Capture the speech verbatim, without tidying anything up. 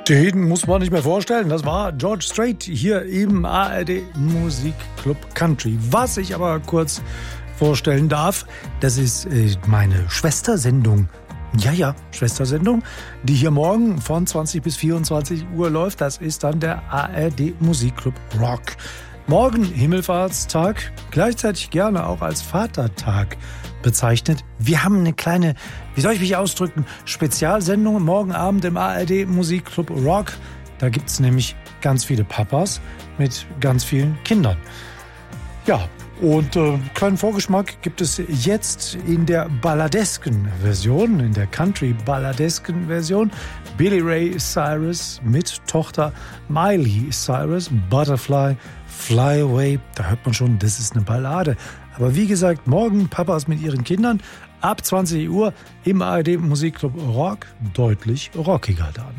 Den muss man nicht mehr vorstellen. Das war George Strait hier im A R D Musikclub Country. Was ich aber kurz vorstellen darf, das ist äh, meine Schwestersendung. Ja, ja, Schwestersendung, die hier morgen von zwanzig bis vierundzwanzig Uhr läuft. Das ist dann der A R D Musikclub Rock. Morgen Himmelfahrtstag, gleichzeitig gerne auch als Vatertag bezeichnet. Wir haben eine kleine, wie soll ich mich ausdrücken, Spezialsendung morgen Abend im A R D Musikclub Rock. Da gibt es nämlich ganz viele Papas mit ganz vielen Kindern. Ja, und äh, kleinen Vorgeschmack gibt es jetzt in der balladesken Version, in der Country-balladesken Version. Billy Ray Cyrus mit Tochter Miley Cyrus, Butterfly, Fly Away. Da hört man schon, das ist eine Ballade. Aber wie gesagt, morgen Papas mit ihren Kindern ab zwanzig Uhr im A R D Musikclub Rock, deutlich rockiger dann.